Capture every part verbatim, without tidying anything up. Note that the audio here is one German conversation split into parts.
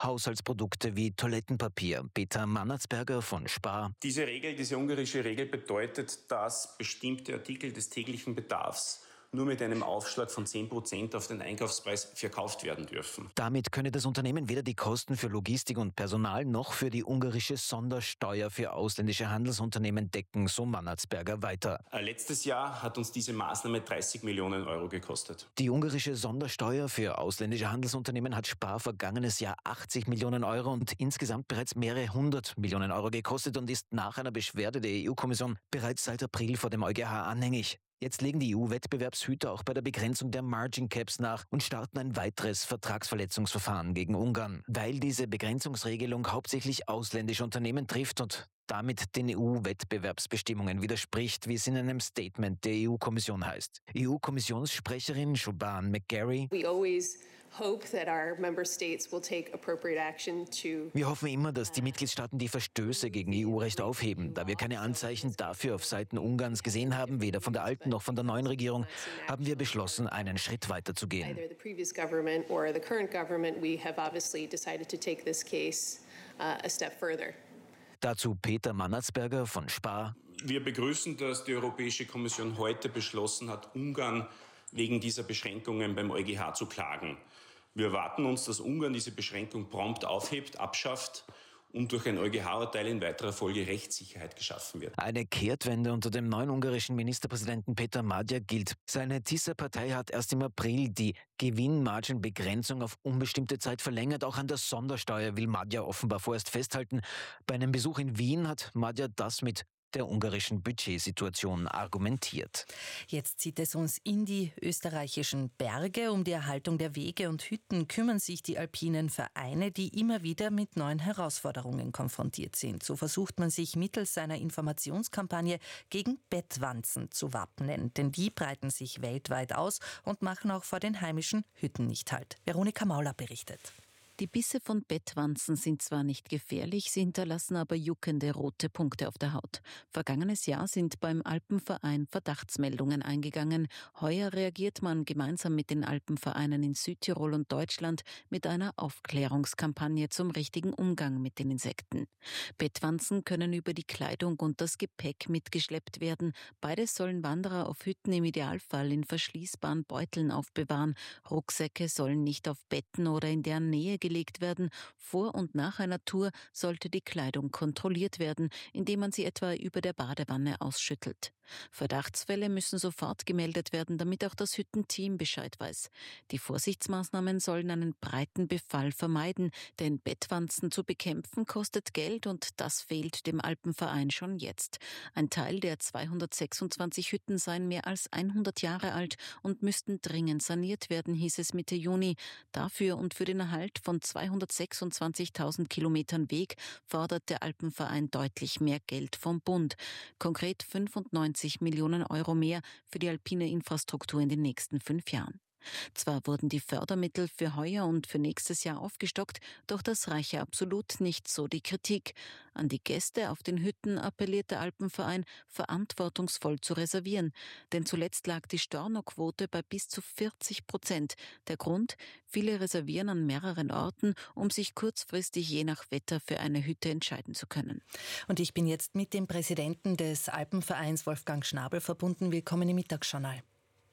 Haushaltsprodukte wie Toilettenpapier. Peter Mannertsberger von Spar. Diese Regel, diese ungarische Regel bedeutet, dass bestimmte Artikel des täglichen Bedarfs nur mit einem Aufschlag von zehn Prozent auf den Einkaufspreis verkauft werden dürfen. Damit könne das Unternehmen weder die Kosten für Logistik und Personal noch für die ungarische Sondersteuer für ausländische Handelsunternehmen decken, so Mannertsberger weiter. Letztes Jahr hat uns diese Maßnahme dreißig Millionen Euro gekostet. Die ungarische Sondersteuer für ausländische Handelsunternehmen hat Spar vergangenes Jahr achtzig Millionen Euro und insgesamt bereits mehrere hundert Millionen Euro gekostet und ist nach einer Beschwerde der E U-Kommission bereits seit April vor dem EuGH anhängig. Jetzt legen die E U-Wettbewerbshüter auch bei der Begrenzung der Margin Caps nach und starten ein weiteres Vertragsverletzungsverfahren gegen Ungarn, weil diese Begrenzungsregelung hauptsächlich ausländische Unternehmen trifft und damit den E U-Wettbewerbsbestimmungen widerspricht, wie es in einem Statement der E U-Kommission heißt. E U-Kommissionssprecherin Siobhan McGarry: We always hope that our member states will take appropriate action to Wir hoffen immer, dass die Mitgliedstaaten die Verstöße gegen E U-Recht aufheben. Da wir keine Anzeichen dafür auf Seiten Ungarns gesehen haben, weder von der alten noch von der neuen Regierung, haben wir beschlossen, einen Schritt weiter zu gehen. either the previous government or the current government. We have obviously decided to take this case uh, a step further. Dazu Peter Mannertsberger von Spar. Wir begrüßen, dass die Europäische Kommission heute beschlossen hat, Ungarn wegen dieser Beschränkungen beim EuGH zu klagen. Wir erwarten uns, dass Ungarn diese Beschränkung prompt aufhebt, abschafft und durch ein EuGH-Urteil in weiterer Folge Rechtssicherheit geschaffen wird. Eine Kehrtwende unter dem neuen ungarischen Ministerpräsidenten Peter Magyar gilt. Seine Tisza-Partei hat erst im April die Gewinnmargenbegrenzung auf unbestimmte Zeit verlängert. Auch an der Sondersteuer will Magyar offenbar vorerst festhalten. Bei einem Besuch in Wien hat Magyar das mit der ungarischen Budgetsituation argumentiert. Jetzt zieht es uns in die österreichischen Berge. Um die Erhaltung der Wege und Hütten kümmern sich die alpinen Vereine, die immer wieder mit neuen Herausforderungen konfrontiert sind. So versucht man sich mittels einer Informationskampagne gegen Bettwanzen zu wappnen. Denn die breiten sich weltweit aus und machen auch vor den heimischen Hütten nicht Halt. Veronika Mauler berichtet. Die Bisse von Bettwanzen sind zwar nicht gefährlich, sie hinterlassen aber juckende rote Punkte auf der Haut. Vergangenes Jahr sind beim Alpenverein Verdachtsmeldungen eingegangen. Heuer reagiert man gemeinsam mit den Alpenvereinen in Südtirol und Deutschland mit einer Aufklärungskampagne zum richtigen Umgang mit den Insekten. Bettwanzen können über die Kleidung und das Gepäck mitgeschleppt werden. Beides sollen Wanderer auf Hütten im Idealfall in verschließbaren Beuteln aufbewahren. Rucksäcke sollen nicht auf Betten oder in deren Nähe gelegt werden. Vor und nach einer Tour sollte die Kleidung kontrolliert werden, indem man sie etwa über der Badewanne ausschüttelt. Verdachtsfälle müssen sofort gemeldet werden, damit auch das Hüttenteam Bescheid weiß. Die Vorsichtsmaßnahmen sollen einen breiten Befall vermeiden, denn Bettwanzen zu bekämpfen kostet Geld und das fehlt dem Alpenverein schon jetzt. Ein Teil der zweihundertsechsundzwanzig Hütten seien mehr als hundert Jahre alt und müssten dringend saniert werden, hieß es Mitte Juni. Dafür und für den Erhalt von zweihundertsechsundzwanzigtausend Kilometern Weg fordert der Alpenverein deutlich mehr Geld vom Bund. Konkret fünfundneunzig Millionen Euro mehr für die alpine Infrastruktur in den nächsten fünf Jahren. Zwar wurden die Fördermittel für heuer und für nächstes Jahr aufgestockt, doch das reiche absolut nicht, so die Kritik. An die Gäste auf den Hütten appelliert der Alpenverein, verantwortungsvoll zu reservieren. Denn zuletzt lag die Stornoquote bei bis zu vierzig Prozent. Der Grund? Viele reservieren an mehreren Orten, um sich kurzfristig je nach Wetter für eine Hütte entscheiden zu können. Und ich bin jetzt mit dem Präsidenten des Alpenvereins, Wolfgang Schnabel, verbunden. Willkommen im Mittagsjournal.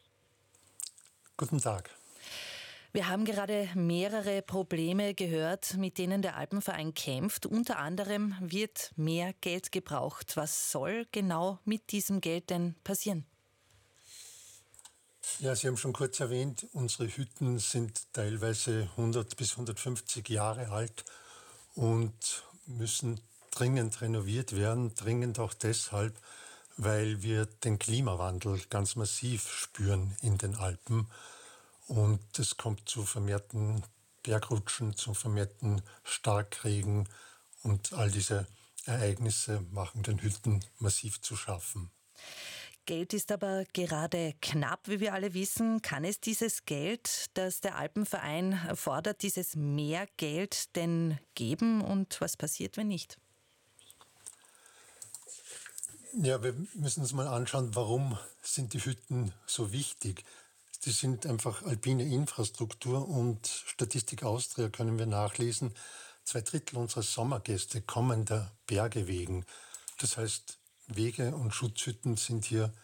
Guten Tag. Wir haben gerade mehrere Probleme gehört, mit denen der Alpenverein kämpft. Unter anderem wird mehr Geld gebraucht. Was soll genau mit diesem Geld denn passieren? Ja, Sie haben schon kurz erwähnt, unsere Hütten sind teilweise hundert bis hundertfünfzig Jahre alt und müssen dringend renoviert werden. Dringend auch deshalb, weil wir den Klimawandel ganz massiv spüren in den Alpen. Und es kommt zu vermehrten Bergrutschen, zu vermehrten Starkregen. Und all diese Ereignisse machen den Hütten massiv zu schaffen. Geld ist aber gerade knapp, wie wir alle wissen. Kann es dieses Geld, das der Alpenverein fordert, dieses mehr Geld denn geben? Und was passiert, wenn nicht? Ja, wir müssen uns mal anschauen, warum sind die Hütten so wichtig. die sind einfach alpine Infrastruktur und Statistik Austria können wir nachlesen. Zwei Drittel unserer Sommergäste kommen der Berge wegen. Das heißt, Wege und Schutzhütten sind hier